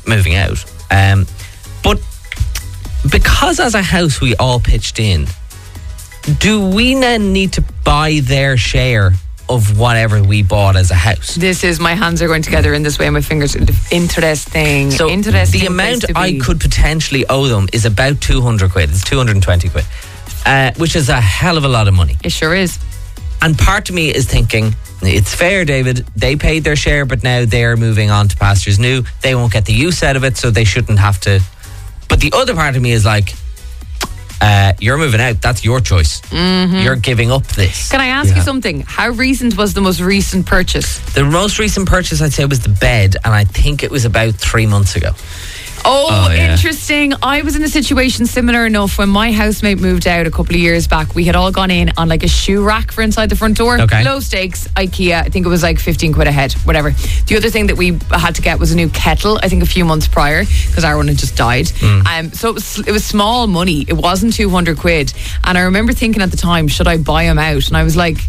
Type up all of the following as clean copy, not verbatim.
moving out. But because as a house we all pitched in, do we then need to buy their share of whatever we bought as a house? This is, my hands are going together in this way, my fingers. Interesting. So Interesting the amount place to I be. could potentially owe them is about 200 quid. It's 220 quid, which is a hell of a lot of money. It sure is. And part of me is thinking, it's fair, David. They paid their share, but now they're moving on to pastures new. They won't get the use out of it, so they shouldn't have to. But the other part of me is like, you're moving out. That's your choice. You're giving up this. Can I ask you something? How recent was the most recent purchase? The most recent purchase, I'd say, was the bed, and I think it was about 3 months ago. Oh, interesting. I was in a situation similar enough when my housemate moved out a couple of years back. We had all gone in on like a shoe rack for inside the front door. Okay. Low stakes, IKEA. I think it was like 15 quid a head, whatever. The other thing that we had to get was a new kettle, I think a few months prior, because our one had just died. So it was small money. It wasn't 200 quid. And I remember thinking at the time, should I buy him out? And I was like,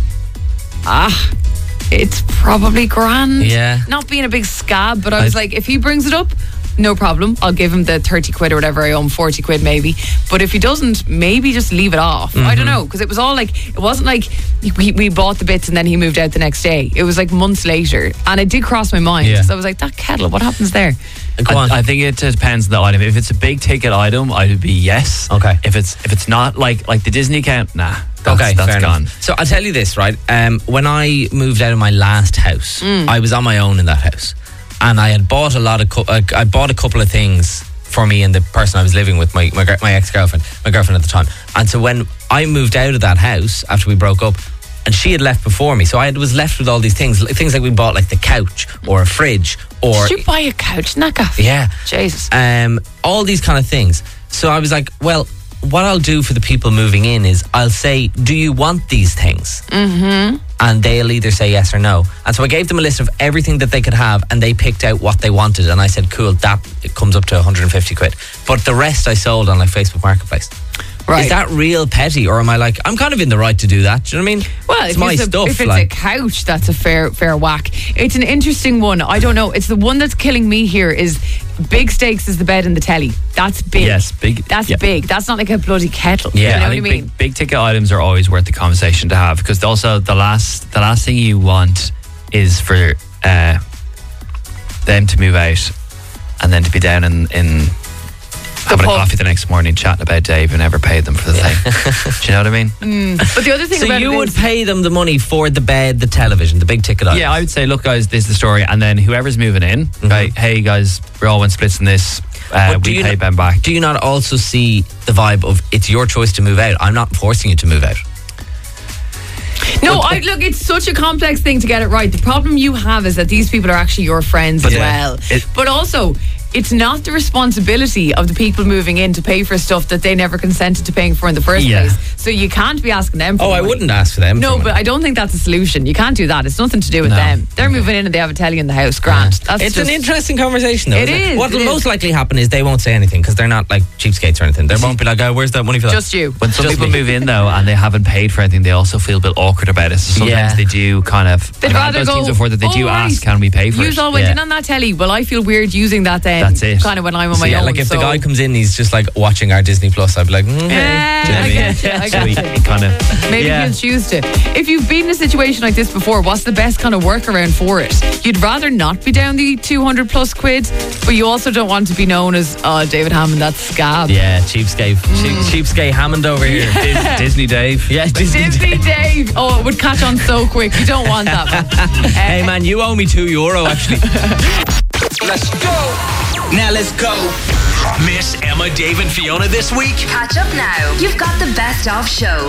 it's probably grand. Yeah. Not being a big scab, but I was like, if he brings it up, no problem. I'll give him the 30 quid or whatever I owe him, 40 quid maybe. But if he doesn't, maybe just leave it off. I don't know, because it was all like, it wasn't like we bought the bits and then he moved out the next day. It was like months later. And it did cross my mind. Yeah. So I was like, that kettle, what happens there? I think it depends on the item. If it's a big ticket item, I would be yes. Okay. If it's not like the Disney account, nah. Fair That's gone. enough. So I'll tell you this, right? When I moved out of my last house, I was on my own in that house. And I had bought I bought a couple of things for me and the person I was living with, my ex-girlfriend, my girlfriend at the time. And so when I moved out of that house after we broke up, and she had left before me, so I was left with all these things like we bought, like the couch or a fridge or... Did you buy a couch? Knackoff. Yeah. Jesus. All these kind of things. So I was like, well, what I'll do for the people moving in is I'll say, do you want these things? And they'll either say yes or no. And so I gave them a list of everything that they could have, and they picked out what they wanted. And I said, cool, it comes up to 150 quid. But the rest I sold on like Facebook Marketplace. Right. Is that real petty, or am I like, I'm kind of in the right to do that? Do you know what I mean? Well, it's my stuff. If it's a couch, that's a fair whack. It's an interesting one. I don't know. It's the one that's killing me here is big stakes is the bed and the telly. That's big. Yes, big. That's big. That's not like a bloody kettle. Yeah, you know I what I think mean? big ticket items are always worth the conversation to have, because also the last thing you want is for them to move out and then to be down in having a coffee the next morning chatting about Dave and never paid them for the thing. Do you know what I mean? But the other thing So about you it would is, pay them the money for the bed, the television, the big ticket items? Yeah, I would say, look, guys, this is the story. And then whoever's moving in, right, hey, guys, we're all one splits in this. But We pay Ben back. Do you not also see the vibe of it's your choice to move out? I'm not forcing you to move out. no, look, it's such a complex thing to get it right. The problem you have is that these people are actually your friends as well. But also, it's not the responsibility of the people moving in to pay for stuff that they never consented to paying for in the first place. So you can't be asking them for Oh, I money. wouldn't ask for them. No, for but money. I don't think that's a solution. You can't do that. It's nothing to do with them. They're moving in and they have a telly in the house. Grant. That's It's just, an interesting conversation, though. It isn't is, What it will is. most likely happen is they won't say anything because they're not like cheapskates or anything. They won't be like, oh, where's that money for that? just you. When some Just people me. move in, though, and they haven't paid for anything, they also feel a bit awkward about it. So sometimes Yeah. they do kind of... They'd I've had rather those go, things before that they do right, ask, can we pay for You it? all went Yeah. in on that telly. Well, I feel weird using that then. That's it. Kind of when I'm on So, my yeah, own. like if the so- guy comes in, he's just like watching our Disney Plus, I'd be like, okay. Yeah, Do you know what I I mean? get you. I So get you. he kind of... Maybe he'll choose to. If you've been in a situation like this before, what's the best kind of workaround for it? You'd rather not be down the 200 plus quid, but you also don't want to be known as David Hammond, that's scab. Yeah, cheapskate. Cheapskate Hammond over here. Disney Dave. Yeah, Disney. Disney Dave. Oh, it would catch on so quick. You don't want that, man. Hey, man, you owe me €2, actually. Let's go. Now let's go. Miss Emma, Dave and Fiona this week? Catch up now. You've got the best of show.